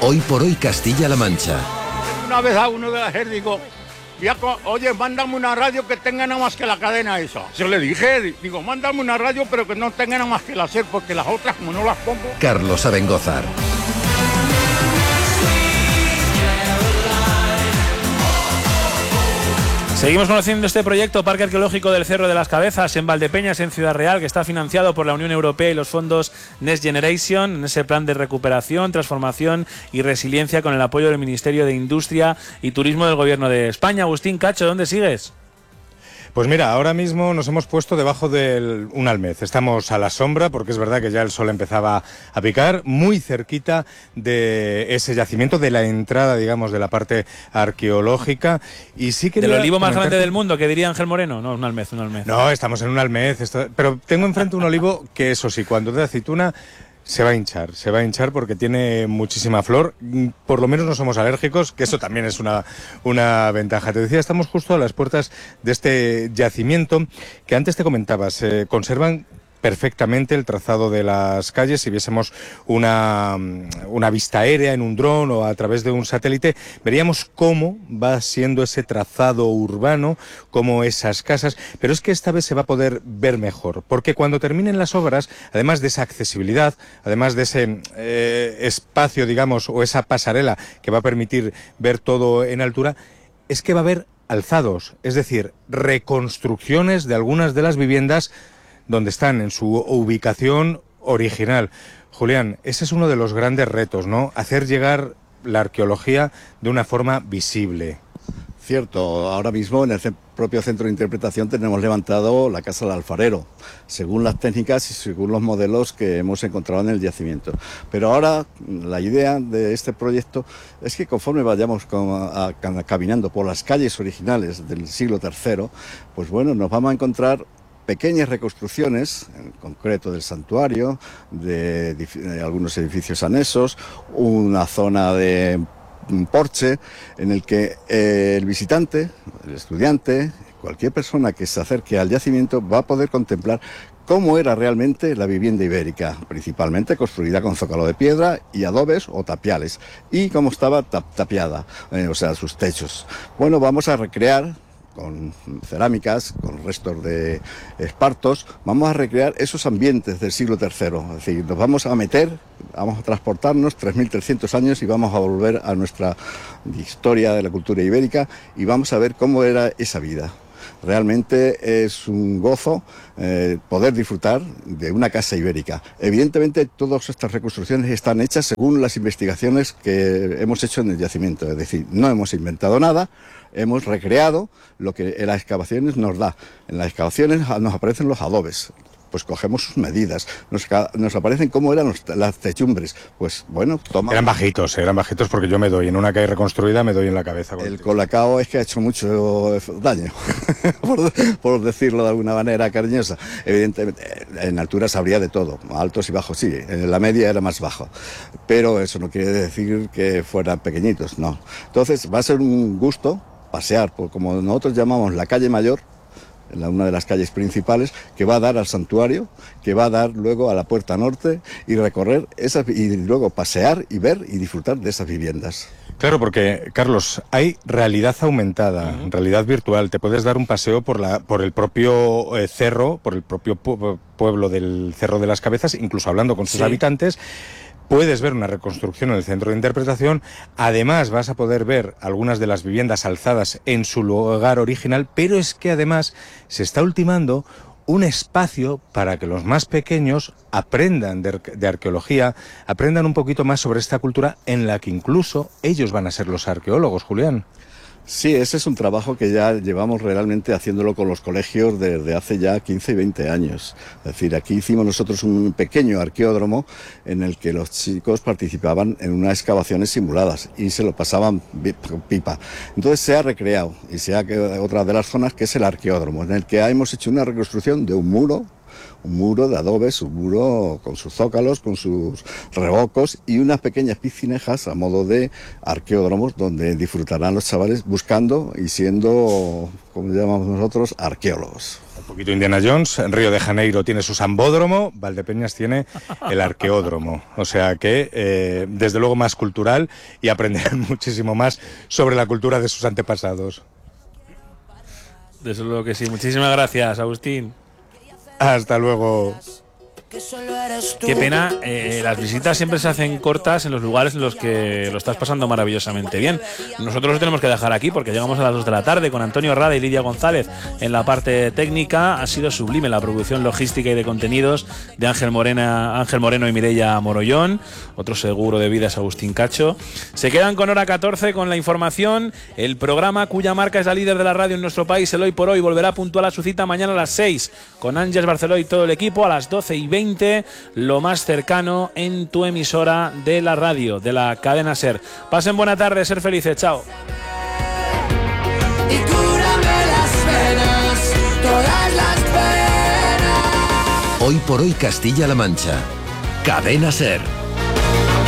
Hoy por hoy Castilla-La Mancha. Una vez a uno de la JER digo, oye, mándame una radio que tenga nada más que la cadena esa. Yo le dije, digo, mándame una radio pero que no tenga nada más que la SER, porque las otras como no las pongo. Carlos Abengózar. Seguimos conociendo este proyecto Parque Arqueológico del Cerro de las Cabezas en Valdepeñas, en Ciudad Real, que está financiado por la Unión Europea y los fondos Next Generation, en ese plan de recuperación, transformación y resiliencia con el apoyo del Ministerio de Industria y Turismo del Gobierno de España. Agustín Cacho, ¿dónde sigues? Pues mira, ahora mismo nos hemos puesto debajo de un almez. Estamos a la sombra porque es verdad que ya el sol empezaba a picar, muy cerquita de ese yacimiento, de la entrada, digamos, de la parte arqueológica. Y sí que del olivo más grande del mundo, que diría Ángel Moreno. No, un almez. No, estamos en un almez, pero tengo enfrente un olivo que, eso sí, cuando de aceituna se va a hinchar porque tiene muchísima flor. Por lo menos no somos alérgicos, que eso también es una ventaja. Te decía, estamos justo a las puertas de este yacimiento que antes te comentaba, se conservan perfectamente el trazado de las calles. Si viésemos una vista aérea en un dron o a través de un satélite, veríamos cómo va siendo ese trazado urbano, cómo esas casas, pero es que esta vez se va a poder ver mejor, porque cuando terminen las obras, además de esa accesibilidad, además de ese espacio, digamos, o esa pasarela que va a permitir ver todo en altura, es que va a haber alzados, es decir, reconstrucciones de algunas de las viviendas donde están en su ubicación original. Julián, ese es uno de los grandes retos, ¿no? Hacer llegar la arqueología de una forma visible. Cierto, ahora mismo en el propio centro de interpretación tenemos levantado la Casa del Alfarero, según las técnicas y según los modelos que hemos encontrado en el yacimiento. Pero ahora la idea de este proyecto es que conforme vayamos caminando por las calles originales del siglo III, pues bueno, nos vamos a encontrar pequeñas reconstrucciones, en concreto del santuario, de algunos edificios anexos, una zona de un porche en el que el visitante, el estudiante, cualquier persona que se acerque al yacimiento va a poder contemplar cómo era realmente la vivienda ibérica, principalmente construida con zócalo de piedra y adobes o tapiales, y cómo estaba tapiada, o sea, sus techos. Bueno, vamos a recrear con cerámicas, con restos de espartos, vamos a recrear esos ambientes del siglo III. Es decir, nos vamos a transportarnos 3.300 años y vamos a volver a nuestra historia de la cultura ibérica y vamos a ver cómo era esa vida. Realmente es un gozo poder disfrutar de una casa ibérica. Evidentemente, todas estas reconstrucciones están hechas según las investigaciones que hemos hecho en el yacimiento. Es decir, no hemos inventado nada, hemos recreado lo que en las excavaciones nos da. En las excavaciones nos aparecen los adobes. Pues cogemos sus medidas, nos aparecen cómo eran las techumbres. Pues bueno, Eran bajitos porque yo me doy, en una calle reconstruida me doy en la cabeza. El colacao es que ha hecho mucho daño, por decirlo de alguna manera cariñosa. Evidentemente, en alturas habría de todo, altos y bajos sí, en la media era más bajo. Pero eso no quiere decir que fueran pequeñitos, no. Entonces va a ser un gusto pasear por, como nosotros llamamos, la calle Mayor, una de las calles principales, que va a dar al santuario, que va a dar luego a la Puerta Norte y recorrer esas, y luego pasear y ver y disfrutar de esas viviendas. Claro, porque, Carlos, hay realidad aumentada, realidad virtual. Te puedes dar un paseo por el propio cerro, por el propio pueblo del Cerro de las Cabezas, incluso hablando con sus habitantes. Puedes ver una reconstrucción en el centro de interpretación. Además, vas a poder ver algunas de las viviendas alzadas en su lugar original, pero es que además se está ultimando un espacio para que los más pequeños aprendan de arqueología, aprendan un poquito más sobre esta cultura en la que incluso ellos van a ser los arqueólogos, Julián. Sí, ese es un trabajo que ya llevamos realmente haciéndolo con los colegios desde hace ya 15 y 20 años. Es decir, aquí hicimos nosotros un pequeño arqueódromo en el que los chicos participaban en unas excavaciones simuladas y se lo pasaban pipa. Entonces se ha recreado y se ha quedado otra de las zonas que es el arqueódromo, en el que hemos hecho una reconstrucción de un muro un muro de adobes, un muro con sus zócalos, con sus revocos y unas pequeñas piscinejas a modo de arqueódromos donde disfrutarán los chavales buscando y siendo, como llamamos nosotros, arqueólogos. Un poquito Indiana Jones, en Río de Janeiro tiene su sambódromo, Valdepeñas tiene el arqueódromo, o sea que desde luego más cultural y aprenderán muchísimo más sobre la cultura de sus antepasados. Desde luego que sí. Muchísimas gracias, Agustín. Hasta luego. Qué pena, las visitas siempre se hacen cortas en los lugares en los que lo estás pasando maravillosamente bien. Nosotros lo tenemos que dejar aquí porque llegamos a las 2 de la tarde con Antonio Rada y Lidia González en la parte técnica. Ha sido sublime la producción logística y de contenidos de Ángel Moreno y Mireia Morollón. Otro seguro de vida es Agustín Cacho. Se quedan con hora 14 con la información. El programa cuya marca es la líder de la radio en nuestro país, el Hoy por Hoy, volverá puntual a su cita mañana a las 6 con Ángeles Barceló y todo el equipo. A las 12:20, lo más cercano en tu emisora de la radio, de la cadena SER. Pasen buena tarde, ser felices, chao. Y cúrame las penas, todas las penas. Hoy por Hoy Castilla-La Mancha. Cadena SER.